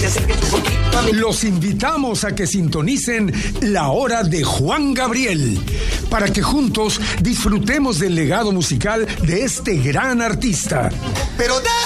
se acerquen un poquito a mí. Los invitamos a que sintonicen La Hora de Juan Gabriel, para que juntos disfrutemos del legado musical de este gran artista. Pero